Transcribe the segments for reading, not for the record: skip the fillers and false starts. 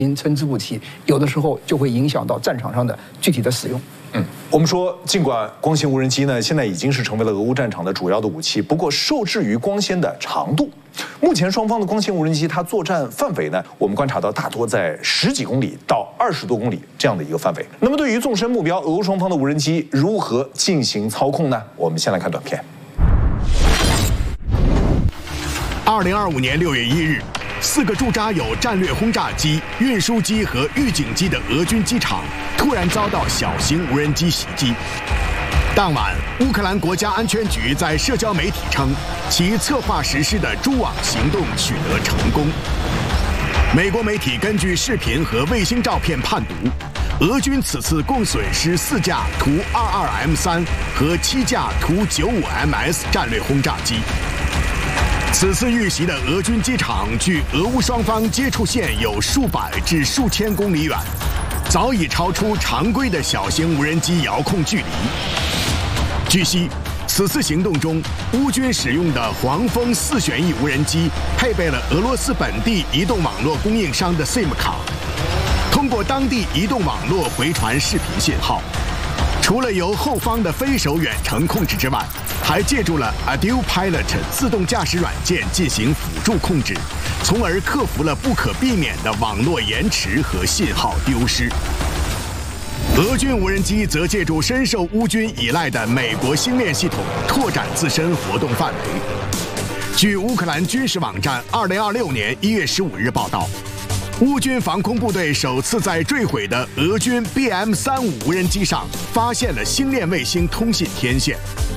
参差不齐，有的时候就会影响到战场上的具体的使用。 我们说，尽管光纤无人机呢，现在已经是成为了俄乌战场的主要的武器，不过受制于光纤的长度，目前双方的光纤无人机它作战范围呢，我们观察到大多在10几公里到20多公里这样的一个范围。那么对于纵深目标，俄乌双方的无人机如何进行操控呢？我们先来看短片。 2025年6月1日，4个驻扎有战略轰炸机、运输机和预警机的俄军机场突然遭到小型无人机袭击。当晚，乌克兰国家安全局在社交媒体称，其策划实施的蛛网行动取得成功。美国媒体根据视频和卫星照片判读，俄军此次共损失4架图22M3和7架图95MS 战略轰炸机。此次遇袭的俄军机场距俄乌双方接触线有数百至数千公里远，早已超出常规的小型无人机遥控距离。据悉，此次行动中，乌军使用的黄蜂4旋翼无人机配备了俄罗斯本地移动网络供应商的 SIM 卡，通过当地移动网络回传视频信号。除了由后方的飞手远程控制之外，还借助了 Audio Pilot 自动驾驶软件进行辅助控制，从而克服了不可避免的网络延迟和信号丢失。俄军无人机则借助深受乌军依赖的美国星链系统，拓展自身活动范围。据乌克兰军事网站2026年1月15日报道，乌军防空部队首次在坠毁的俄军 BM-35无人机上发现了星链卫星通信天线。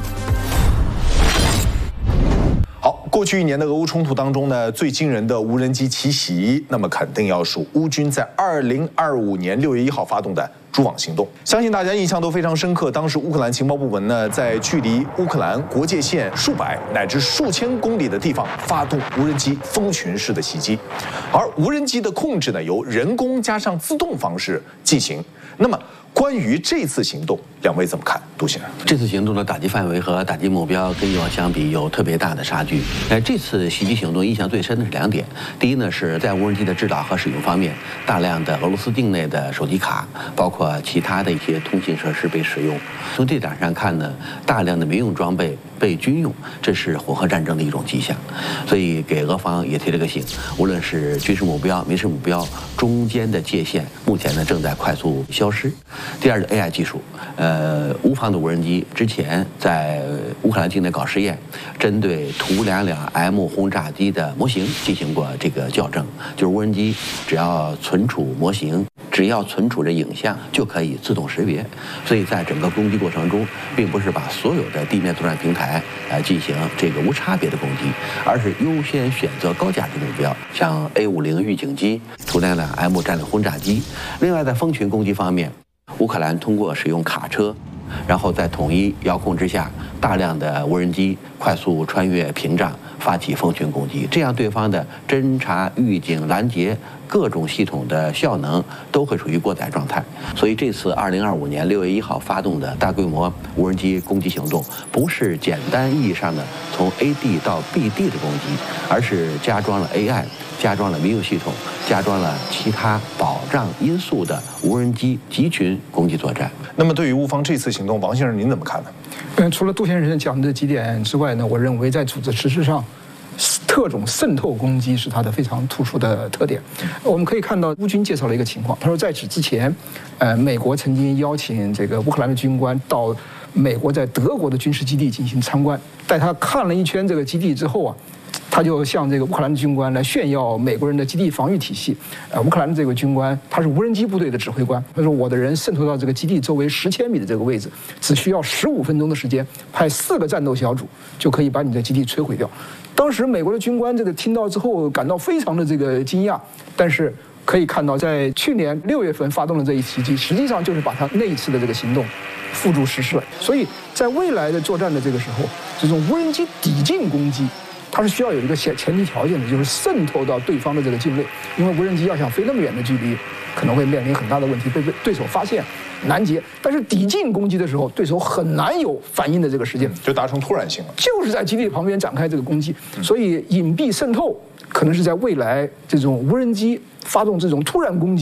过去1年的俄乌冲突当中呢，最惊人的无人机奇袭，那么肯定要数乌军在2025年6月1号发动的蛛网行动。相信大家印象都非常深刻，当时乌克兰情报部门呢，在距离乌克兰国界线数百乃至数千公里的地方发动无人机蜂群式的袭击，而无人机的控制呢，由人工加上自动方式进行。那么关于这次行动，两位怎么看？杜先生， 这次行动的打击范围和打击目标跟以往相比有特别大的差距。这次袭击行动印象最深的是2点。第一呢，是在无人机的制造和使用方面，大量的俄罗斯境内的手机卡，包括其他的一些通信设施被使用。从这点上看呢，大量的民用装备被军用，这是混合战争的一种迹象。所以给俄方也提了个醒，无论是军事目标、民事目标中间的界限，目前呢正在快速消失。第二是 AI 技术，乌方的无人机之前在乌克兰境内搞试验，针对图22M 轰炸机的模型进行过这个校正，就是无人机只要存储模型，只要存储着影像就可以自动识别，所以在整个攻击过程中，并不是把所有的地面作战平台进行这个无差别的攻击，而是优先选择高价值目标，像 A50预警机、图22M 战略轰炸机。另外，在蜂群攻击方面，乌克兰通过使用卡车，然后在统一遥控之下，大量的无人机快速穿越屏障，发起蜂群攻击，这样对方的侦察、预警、拦截各种系统的效能都会处于过载状态。所以这次2025年6月1号发动的大规模无人机攻击行动，不是简单意义上的从 A 地到 B 地的攻击，而是加装了 AI， 加装了民用系统，加装了其他保障因素的无人机集群攻击作战。 那么对于乌方这次行动，王先生您怎么看呢？ 除了杜先生讲的几点之外呢，我认为在组织实施上，特种渗透攻击是它的非常突出的特点。我们可以看到乌军介绍了一个情况，他说在此之前，美国曾经邀请这个乌克兰的军官到美国在德国的军事基地进行参观，带他看了一圈这个基地之后啊，他就向这个乌克兰的军官来炫耀美国人的基地防御体系。乌克兰的这个军官他是无人机部队的指挥官，他说我的人渗透到这个基地周围10千米的这个位置，只需要15分钟的时间，派4个战斗小组就可以把你的基地摧毁掉。当时美国的军官这个听到之后感到非常的这个惊讶，但是可以看到在去年6月份发动的这一袭击，实际上就是把他那一次的这个行动付诸实施了。所以在未来的作战的这个时候，这种无人机抵近攻击，它是需要有一个前提条件的，就是渗透到对方的这个境内，因为无人机要想飞那么远的距离，可能会面临很大的问题，被对手发现拦截。但是抵近攻击的时候，对手很难有反应的这个时间， 就达成突然性了， 就是在基地旁边展开这个攻击。所以隐蔽渗透可能是在未来这种无人机发动这种突然攻击